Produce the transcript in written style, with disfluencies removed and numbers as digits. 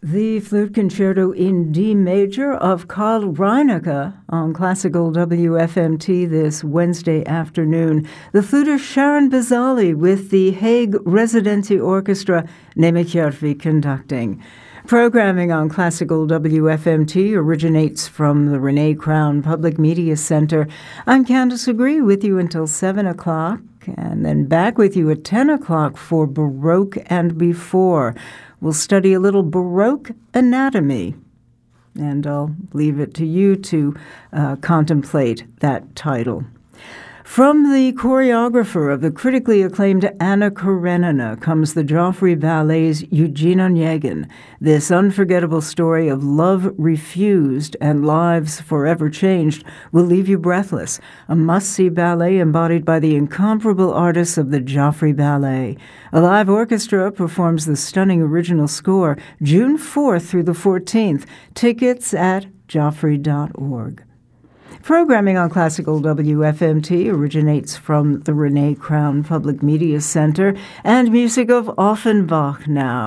The Flute Concerto in D Major of Carl Reinecke on Classical WFMT this Wednesday afternoon. The flutist Sharon Bazali with the Hague Residency Orchestra, Nemec Järvi conducting. Programming on Classical WFMT originates from the Renee Crown Public Media Center. I'm Candace Agree with you until 7 o'clock, and then back with you at 10 o'clock for Baroque and Before. We'll study a little Baroque anatomy, and I'll leave it to you to contemplate that title. From the choreographer of the critically acclaimed Anna Karenina comes the Joffrey Ballet's Eugene Onegin. This unforgettable story of love refused and lives forever changed will leave you breathless. A must-see ballet embodied by the incomparable artists of the Joffrey Ballet. A live orchestra performs the stunning original score June 4th through the 14th. Tickets at joffrey.org. Programming on Classical WFMT originates from the Renee Crown Public Media Center and music of Offenbach now.